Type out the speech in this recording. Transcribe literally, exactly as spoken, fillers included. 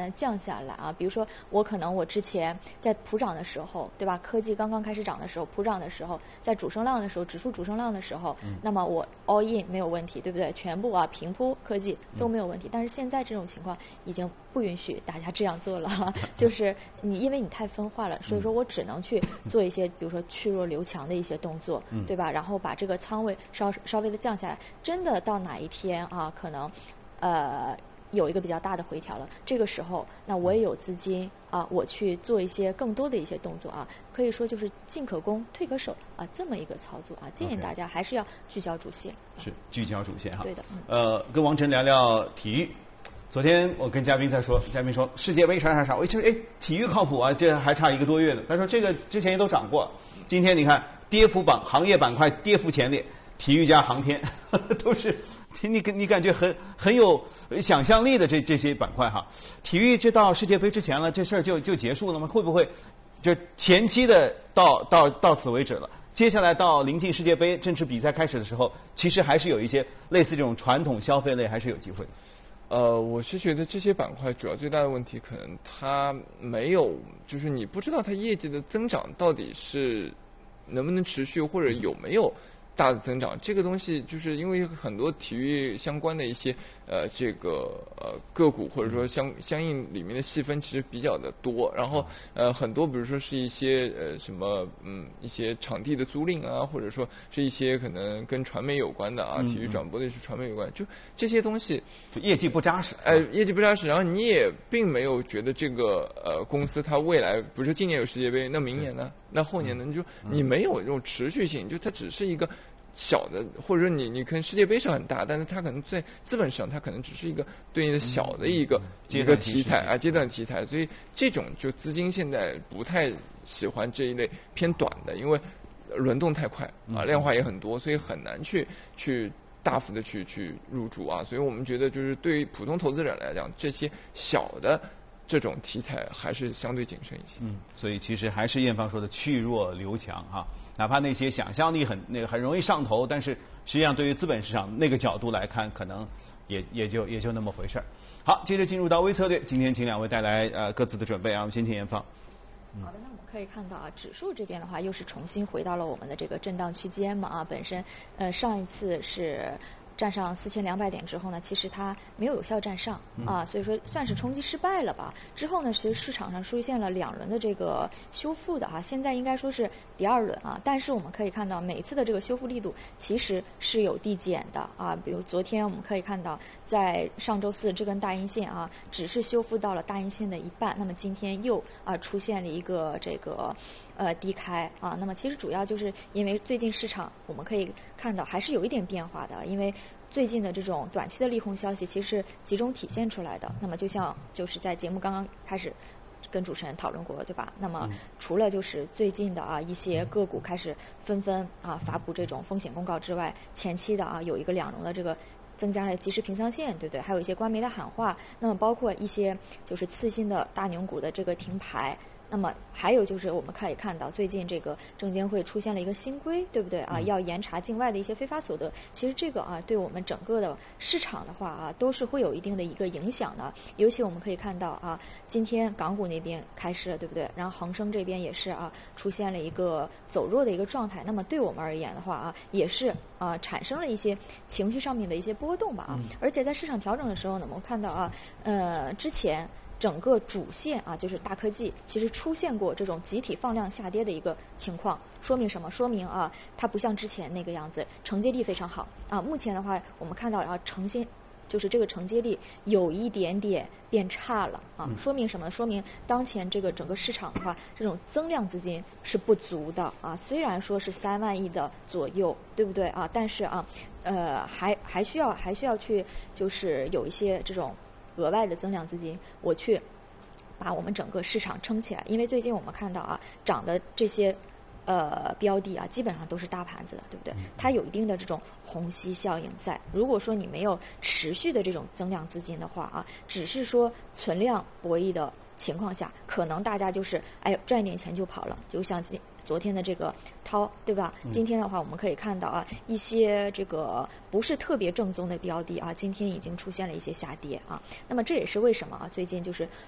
的降下来啊。比如说我可能我之前在普涨的时候，对吧？科技刚刚开始涨的时候，普涨的时候，在主升浪的时候，指数主升浪的时候，嗯、那么我 all in 没有问题，对不对？全部啊平铺科技都没有问题。嗯、但是现在这种情况已经不允许大家这样做了，就是你因为你太分化了，所以说我只能去做一些，比如说去弱留强的一些动作，嗯、对吧？然后把这个仓位稍稍微的降下来。真的到哪一天啊，可能呃有一个比较大的回调了，这个时候那我也有资金啊，我去做一些更多的一些动作啊，可以说就是进可攻退可守啊，这么一个操作啊，建议大家还是要聚焦主线。 Okay. 是聚焦主线哈。 对的。嗯、 呃，跟王晨聊聊体育。昨天我跟嘉宾在说，嘉宾说世界杯啥啥啥，我一听哎，体育靠谱啊，这还差一个多月呢。他说这个之前也都涨过，今天你看跌幅榜行业板块跌幅前列，体育加航天都是你你感觉很很有想象力的这这些板块哈。体育这到世界杯之前了，这事儿就就结束了吗？会不会就前期的到到到此为止了？接下来到临近世界杯正式比赛开始的时候，其实还是有一些类似这种传统消费类还是有机会的。 呃，我是觉得这些板块主要最大的问题，可能它没有，就是你不知道它业绩的增长到底是能不能持续，或者有没有大的增长。这个东西就是因为很多体育相关的一些呃这个呃个股，或者说相相应里面的细分其实比较的多。然后呃很多比如说是一些呃什么嗯一些场地的租赁啊，或者说是一些可能跟传媒有关的啊，体育转播的是传媒有关，就这些东西就业绩不扎实。 哎、呃，业绩不扎实，然后你也并没有觉得这个呃公司它未来，比如说今年有世界杯，那明年呢？那后年呢？你就你没有这种持续性，就它只是一个小的，或者说你你看世界杯是很大，但是它可能在资本市场它可能只是一个对应的小的一个、嗯、一个题材啊，阶段题材，所以这种就资金现在不太喜欢这一类偏短的，因为轮动太快啊，量化也很多，所以很难去去大幅的去去入驻啊，所以我们觉得就是对于普通投资者来讲，这些小的这种题材还是相对谨慎一些。 嗯，所以其实还是艳芳说的去弱留强哈。哪怕那些想象力很那个很容易上头，但是实际上对于资本市场那个角度来看，可能也也就也就那么回事儿。好，接着进入到微策略，今天请两位带来呃各自的准备啊，我们先请艳芳。 嗯、好的，那我们可以看到啊，指数这边的话又是重新回到了我们的这个震荡区间嘛啊，本身呃上一次是站上四千两百点之后呢，其实它没有有效站上啊，所以说算是冲击失败了吧。之后呢，其实市场上出现了两轮的这个修复的啊，现在应该说是第二轮啊。但是我们可以看到，每次的这个修复力度其实是有递减的啊。比如昨天我们可以看到，在上周四这根大阴线啊，只是修复到了大阴线的一半，那么今天又啊出现了一个这个呃低开啊。那么其实主要就是因为最近市场我们可以看到还是有一点变化的，因为最近的这种短期的利空消息其实是集中体现出来的。那么就像就是在节目刚刚开始跟主持人讨论过，对吧？那么除了就是最近的啊一些个股开始纷纷啊发布这种风险公告之外，前期的啊有一个两融的这个增加了即时平仓线，对不对？还有一些官媒的喊话，那么包括一些就是次新的大牛股的这个停牌。那么还有就是我们可以看到，最近这个证监会出现了一个新规，对不对啊？要严查境外的一些非法所得。其实这个啊，对我们整个的市场的话啊，都是会有一定的一个影响的。尤其我们可以看到啊，今天港股那边开市了，对不对？然后恒生这边也是啊，出现了一个走弱的一个状态。那么对我们而言的话啊，也是啊，产生了一些情绪上面的一些波动吧啊。而且在市场调整的时候呢，我们看到啊，呃，之前整个主线啊，就是大科技，其实出现过这种集体放量下跌的一个情况，说明什么？说明啊，它不像之前那个样子，承接力非常好啊。目前的话，我们看到啊，呈现就是这个承接力有一点点变差了啊。说明什么？说明当前这个整个市场的话，这种增量资金是不足的啊。虽然说是三万亿的左右，对不对啊？但是啊，呃，还还需要还需要去就是有一些这种额外的增量资金，我去把我们整个市场撑起来。因为最近我们看到啊，涨的这些呃标的啊，基本上都是大盘子的，对不对？它有一定的这种虹吸效应在。如果说你没有持续的这种增量资金的话啊，只是说存量博弈的情况下，可能大家就是哎赚一点钱就跑了，就像今昨天的这个涛，对吧？今天的话，我们可以看到啊，一些这个不是特别正宗的标的啊，今天已经出现了一些下跌啊。那么这也是为什么啊？最近就是